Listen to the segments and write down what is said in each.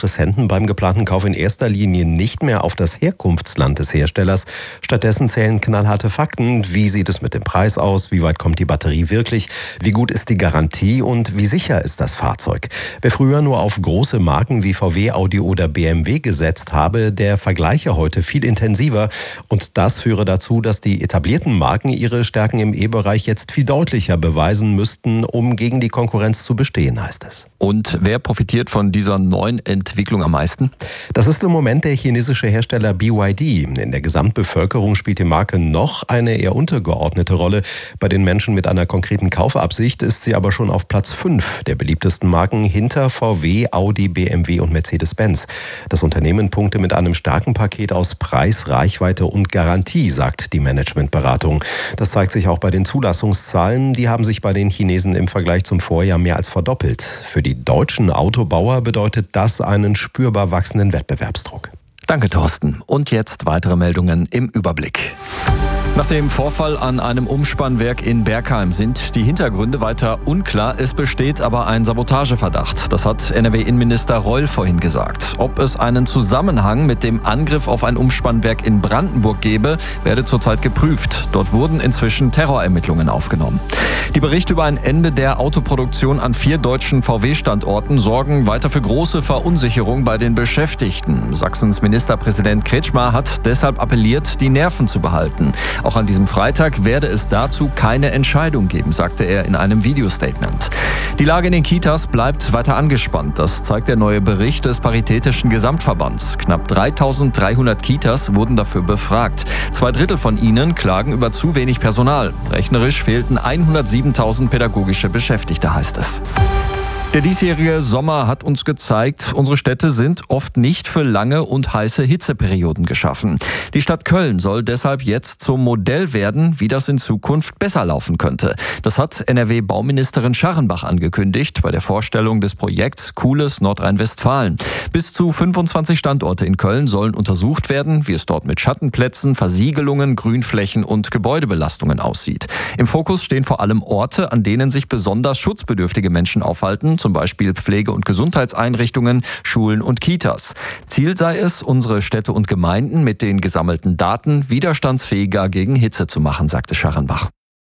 Interessenten beim geplanten Kauf in erster Linie nicht mehr auf das Herkunftsland des Herstellers. Stattdessen zählen knallharte Fakten. Wie sieht es mit dem Preis aus? Wie weit kommt die Batterie wirklich? Wie gut ist die Garantie und wie sicher ist das Fahrzeug? Wer früher nur auf große Marken wie VW, Audi oder BMW gesetzt habe, der vergleiche heute viel intensiver. Und das führe dazu, dass die etablierten Marken ihre Stärken im E-Bereich jetzt viel deutlicher beweisen müssten, um gegen die Konkurrenz zu bestehen, heißt es. Und wer profitiert von dieser neuen Entwicklung am meisten? Das ist im Moment der chinesische Hersteller BYD. In der Gesamtbevölkerung spielt die Marke noch eine eher untergeordnete Rolle. Bei den Menschen mit einer konkreten Kaufabsicht ist sie aber schon auf Platz 5 der beliebtesten Marken hinter VW, Audi, BMW und Mercedes-Benz. Das Unternehmen punkte mit einem starken Paket aus Preis, Reichweite und Garantie, sagt die Managementberatung. Das zeigt sich auch bei den Zulassungszahlen. Die haben sich bei den Chinesen im Vergleich zum Vorjahr mehr als verdoppelt. Für die deutschen Autobauer bedeutet das einen spürbar wachsenden Wettbewerbsdruck. Danke, Thorsten. Und jetzt weitere Meldungen im Überblick. Nach dem Vorfall an einem Umspannwerk in Bergheim sind die Hintergründe weiter unklar. Es besteht aber ein Sabotageverdacht. Das hat NRW-Innenminister Reul vorhin gesagt. Ob es einen Zusammenhang mit dem Angriff auf ein Umspannwerk in Brandenburg gebe, werde zurzeit geprüft. Dort wurden inzwischen Terrorermittlungen aufgenommen. Die Berichte über ein Ende der Autoproduktion an 4 deutschen VW-Standorten sorgen weiter für große Verunsicherung bei den Beschäftigten. Sachsens Ministerpräsident Kretschmer hat deshalb appelliert, die Nerven zu behalten. Auch an diesem Freitag werde es dazu keine Entscheidung geben, sagte er in einem Videostatement. Die Lage in den Kitas bleibt weiter angespannt. Das zeigt der neue Bericht des Paritätischen Gesamtverbands. Knapp 3.300 Kitas wurden dafür befragt. 2/3 von ihnen klagen über zu wenig Personal. Rechnerisch fehlten 107.000 pädagogische Beschäftigte, heißt es. Der diesjährige Sommer hat uns gezeigt, unsere Städte sind oft nicht für lange und heiße Hitzeperioden geschaffen. Die Stadt Köln soll deshalb jetzt zum Modell werden, wie das in Zukunft besser laufen könnte. Das hat NRW-Bauministerin Scharrenbach angekündigt bei der Vorstellung des Projekts Cooles Nordrhein-Westfalen. Bis zu 25 Standorte in Köln sollen untersucht werden, wie es dort mit Schattenplätzen, Versiegelungen, Grünflächen und Gebäudebelastungen aussieht. Im Fokus stehen vor allem Orte, an denen sich besonders schutzbedürftige Menschen aufhalten, zum Beispiel Pflege- und Gesundheitseinrichtungen, Schulen und Kitas. Ziel sei es, unsere Städte und Gemeinden mit den gesammelten Daten widerstandsfähiger gegen Hitze zu machen, sagte Scharrenbach.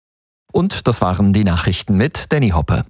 Und das waren die Nachrichten mit Danny Hoppe.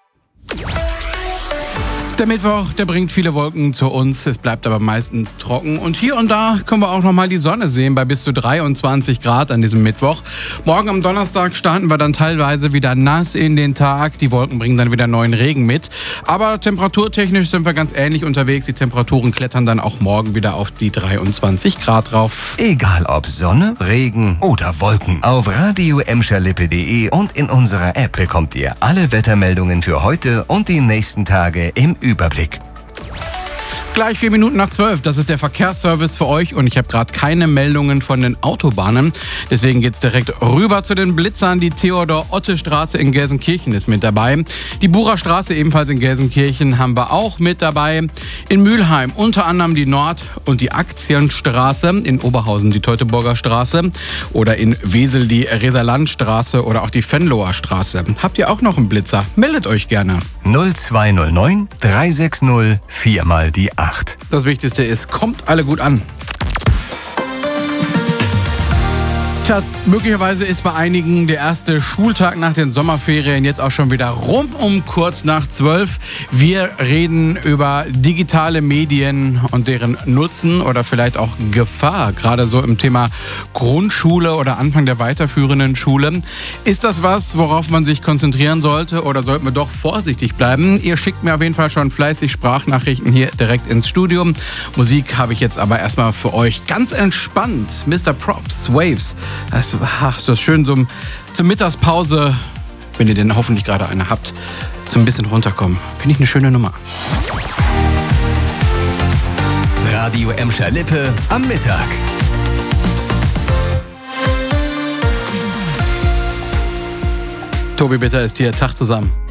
Der Mittwoch, der bringt viele Wolken zu uns, es bleibt aber meistens trocken und hier und da können wir auch nochmal die Sonne sehen bei bis zu 23 Grad an diesem Mittwoch. Morgen am Donnerstag starten wir dann teilweise wieder nass in den Tag, die Wolken bringen dann wieder neuen Regen mit, aber temperaturtechnisch sind wir ganz ähnlich unterwegs, die Temperaturen klettern dann auch morgen wieder auf die 23 Grad rauf. Egal ob Sonne, Regen oder Wolken, auf radio-emscherlippe.de und in unserer App bekommt ihr alle Wettermeldungen für heute und die nächsten Tage im Überblick. Gleich 4 Minuten nach 12, das ist der Verkehrsservice für euch und ich habe gerade keine Meldungen von den Autobahnen. Deswegen geht's direkt rüber zu den Blitzern. Die Theodor-Otte-Straße in Gelsenkirchen ist mit dabei. Die Bucher Straße ebenfalls in Gelsenkirchen haben wir auch mit dabei. In Mülheim unter anderem die Nord- und die Aktienstraße. In Oberhausen die Teutoburger Straße. Oder in Wesel die Reserlandstraße oder auch die Venloer Straße. Habt ihr auch noch einen Blitzer? Meldet euch gerne. 0209 360 4 mal die 8. Das Wichtigste ist, kommt alle gut an. Tja, möglicherweise ist bei einigen der erste Schultag nach den Sommerferien jetzt auch schon wieder rum um kurz nach 12. Wir reden über digitale Medien und deren Nutzen oder vielleicht auch Gefahr, gerade so im Thema Grundschule oder Anfang der weiterführenden Schule. Ist das was, worauf man sich konzentrieren sollte oder sollten wir doch vorsichtig bleiben? Ihr schickt mir auf jeden Fall schon fleißig Sprachnachrichten hier direkt ins Studio. Musik habe ich jetzt aber erstmal für euch ganz entspannt. Mr. Props, Waves. Das ist schön zur Mittagspause, wenn ihr denn hoffentlich gerade eine habt, so ein bisschen runterkommen. Finde ich eine schöne Nummer. Radio Emscher Lippe am Mittag. Tobi Bitter ist hier. Tag zusammen.